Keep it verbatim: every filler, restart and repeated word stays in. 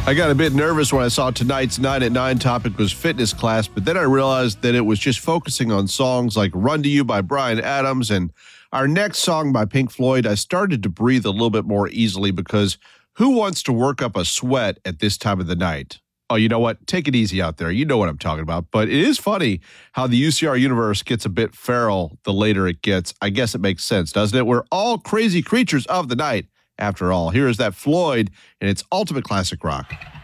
I got a bit nervous when I saw tonight's nine at nine topic was fitness class, but then I realized that it was just focusing on songs like Run to You by Bryan Adams and our next song by Pink Floyd. I started to breathe a little bit more easily because who wants to work up a sweat at this time of the night? Oh, you know what? Take it easy out there. You know what I'm talking about. But it is funny how the U C R universe gets a bit feral the later it gets. I guess it makes sense, doesn't it? We're all crazy creatures of the night, after all. Here is that Floyd in its ultimate classic rock.